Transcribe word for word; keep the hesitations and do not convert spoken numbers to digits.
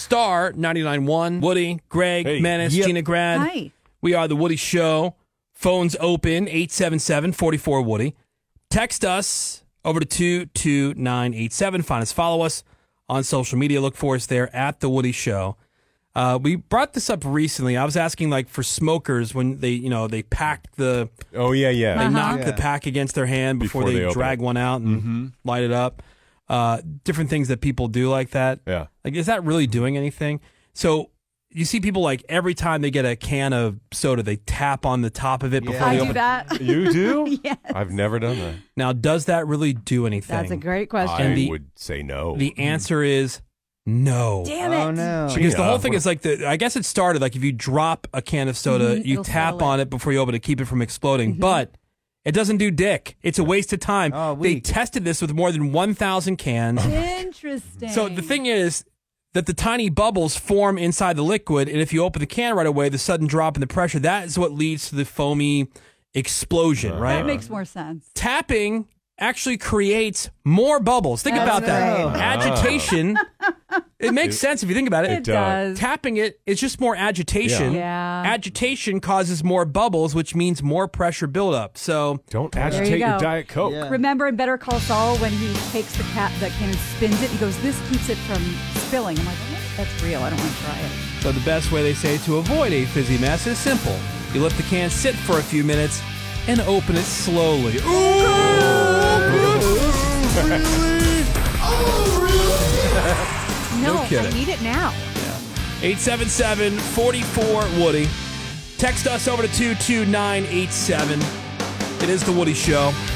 Star ninety-nine point one. Woody, Greg, Hey. Menace, Yep. Gina Grad. Hi. We are The Woody Show. Phones open, eight seven seven, four four, Woody. Text us over to two two nine eight seven. Find us, follow us on social media. Look for us there at The Woody Show. Uh, we brought this up recently. I was asking, like, for smokers when they, you know, they pack the, Oh, yeah, yeah. they Uh-huh. knock Yeah. the pack against their hand before, Before they, they open drag it. one out and Mm-hmm. light it up. Uh, different things that people do like that. Yeah. Like, is that really doing anything? So you see people, like, every time they get a can of soda, they tap on the top of it Yeah. before I they do open. that. You do? Yes. I've never done that. Now, does that really do anything? That's a great question. I And the- would say no. The answer is no. Damn it. Oh, no. Because the Yeah, whole thing what- is like the. I guess it started like if you drop a can of soda, Mhm, you it'll tap settle on it. it before you open it to keep it from exploding. But it doesn't do dick. It's a waste of time. Oh, they weak. tested this with more than one thousand cans. Interesting. So the thing is that the tiny bubbles form inside the liquid, and if you open the can right away, the sudden drop in the pressure, that is what leads to the foamy explosion, right? that makes more sense. Tapping actually creates more bubbles. Think That's about that. right. Agitation. It makes sense if you think about it. It does. Tapping it is just more agitation. Yeah. Agitation causes more bubbles, which means more pressure buildup. So Don't you agitate your go. Diet Coke. Yeah. Remember in Better Call Saul when he takes the cat the can and spins it, he goes, "This keeps it from spilling." I'm like, "Oh, that's real. I don't want to try it." So the best way they say to avoid a fizzy mess is simple. You let the can sit for a few minutes and open it slowly. No, kidding. I need it now. eight seven seven, four four, Woody. Text us over to two two nine eight seven. It is The Woody Show.